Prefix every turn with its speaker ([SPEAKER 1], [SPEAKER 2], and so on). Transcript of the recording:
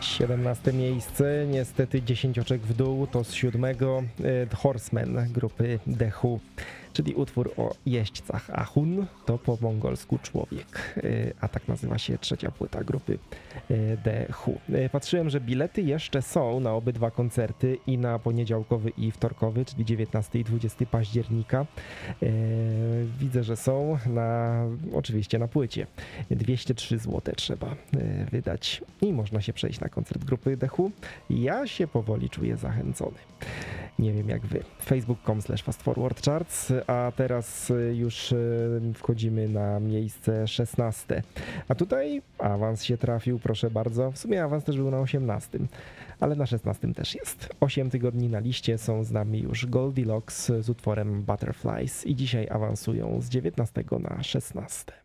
[SPEAKER 1] 17 miejsce, niestety 10 oczek w dół, to z 7 The Horsemen grupy The Who, czyli utwór o jeźdźcach, a Hun to po mongolsku człowiek, a tak nazywa się trzecia płyta grupy The Who. Patrzyłem, że bilety jeszcze są na obydwa koncerty, i na poniedziałkowy i wtorkowy, czyli 19 i 20 października. Widzę, że są oczywiście na płycie. 203 zł trzeba wydać i można się przejść na koncert grupy The Who. Ja się powoli czuję zachęcony. Nie wiem jak wy. Facebook.com/fastforwardcharts, a teraz już wchodzimy na miejsce 16. A tutaj awans się trafił, proszę bardzo. W sumie awans też był na 18, ale na 16 też jest. 8 tygodni na liście, są z nami już Goldilocks z utworem Butterflies i dzisiaj awansują z 19 na 16.